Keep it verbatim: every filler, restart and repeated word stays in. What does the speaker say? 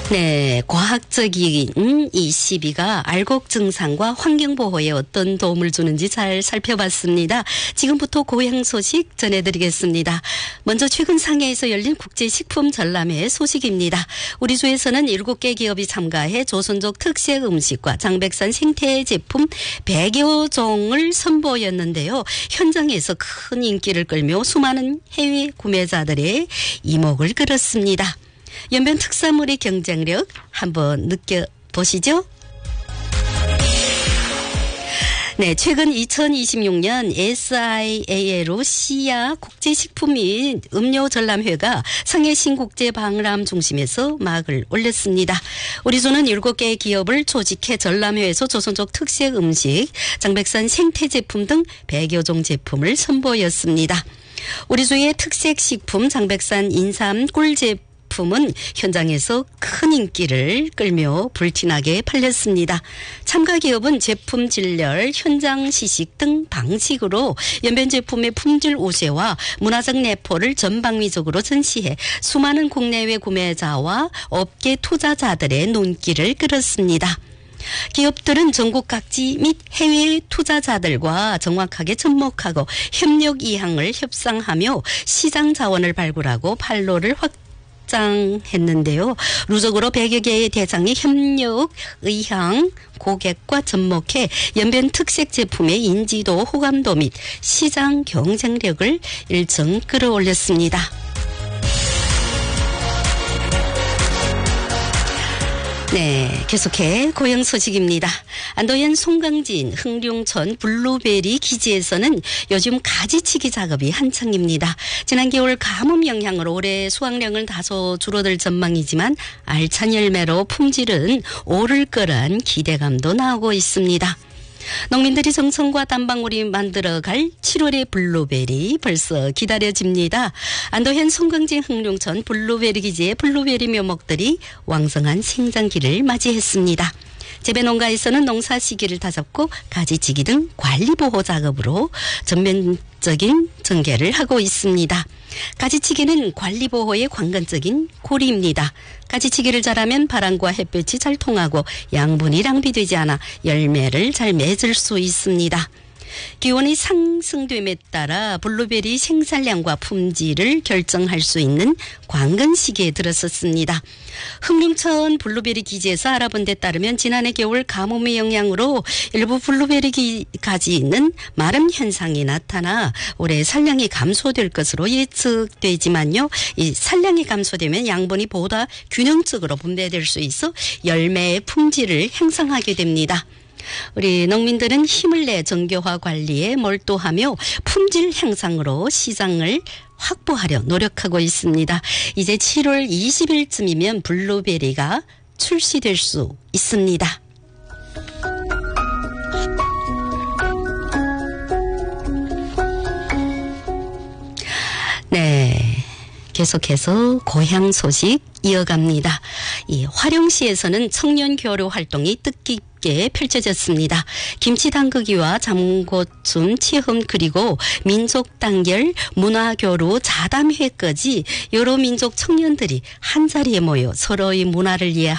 네, 과학적인 이 시비가 알곡 증상과 환경보호에 어떤 도움을 주는지 잘 살펴봤습니다. 지금부터 고향 소식 전해드리겠습니다. 먼저 최근 상해에서 열린 국제식품전람회 소식입니다. 우리 주에서는 일곱 개 기업이 참가해 조선족 특색 음식과 장백산 생태 제품 백여 종을 선보였는데요. 현장에서 큰 인기를 끌며 수많은 해외 구매자들의 이목을 끌었습니다. 연변 특산물의 경쟁력 한번 느껴보시죠. 네, 최근 이천이십육 년 에스아이에이로 시야 국제식품 및 음료 전람회가 상해 신국제박람 중심에서 막을 올렸습니다. 우리 주는 일곱 개의 기업을 조직해 전람회에서 조선족 특색 음식, 장백산 생태 제품 등 백여 종 제품을 선보였습니다. 우리 주의 특색 식품 장백산 인삼 꿀 제품 품은 현장에서 큰 인기를 끌며 불티나게 팔렸습니다. 참가 기업은 제품 진열, 현장 시식 등 방식으로 연변 제품의 품질 우세와 문화적 내포를 전방위적으로 전시해 수많은 국내외 구매자와 업계 투자자들의 눈길을 끌었습니다. 기업들은 전국 각지 및 해외 투자자들과 정확하게 접목하고 협력 이항을 협상하며 시장 자원을 발굴하고 판로를 확 했는데요. 누적으로 백여 개의 대상이 협력, 의향, 고객과 접목해 연변 특색 제품의 인지도, 호감도 및 시장 경쟁력을 일정 끌어올렸습니다. 네, 계속해 고향 소식입니다. 안도현 송강진 흥룡천 블루베리 기지에서는 요즘 가지치기 작업이 한창입니다. 지난 겨울 가뭄 영향으로 올해 수확량은 다소 줄어들 전망이지만 알찬 열매로 품질은 오를 거란 기대감도 나오고 있습니다. 농민들이 정성과 땀방울이 만들어갈 칠월의 블루베리 벌써 기다려집니다. 안도현 송강진 흥룡천 블루베리 기지의 블루베리 묘목들이 왕성한 생장기를 맞이했습니다. 재배농가에서는 농사 시기를 다잡고 가지치기 등 관리보호 작업으로 전면적인 전개를 하고 있습니다. 가지치기는 관리보호의 관건적인 고리입니다. 가지치기를 잘하면 바람과 햇볕이 잘 통하고 양분이 낭비되지 않아 열매를 잘 맺을 수 있습니다. 기온이 상승됨에 따라 블루베리 생산량과 품질을 결정할 수 있는 관건 시기에 들어섰습니다. 흥룡천 블루베리 기지에서 알아본 데 따르면 지난해 겨울 가뭄의 영향으로 일부 블루베리 가지는 마름 현상이 나타나 올해 산량이 감소될 것으로 예측되지만요. 이 산량이 감소되면 양분이 보다 균형적으로 분배될 수 있어 열매의 품질을 향상하게 됩니다. 우리 농민들은 힘을 내 정교화 관리에 몰두하며 품질 향상으로 시장을 확보하려 노력하고 있습니다. 이제 칠월 이십일쯤이면 블루베리가 출시될 수 있습니다. 네. 계속해서 고향 소식 이어갑니다. 이 화령시에서는 청년 교류 활동이 뜻깊게 펼쳐졌습니다. 김치 담그기와 잠고춤 체험 그리고 민족 단결 문화교류 자담회까지 여러 민족 청년들이 한자리에 모여 서로의 문화를 이해하고